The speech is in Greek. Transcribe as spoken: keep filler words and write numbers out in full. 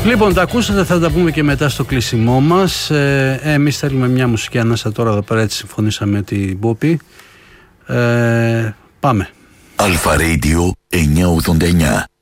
Λοιπόν, τα ακούσατε, θα τα πούμε και μετά στο κλείσιμό μας. Ε, εμείς θέλουμε μια μουσική ανάσα τώρα εδώ πέρα, έτσι συμφωνήσαμε την Πόπη. Ε, πάμε. Αλφα Radio εννιακόσια ογδόντα εννιά.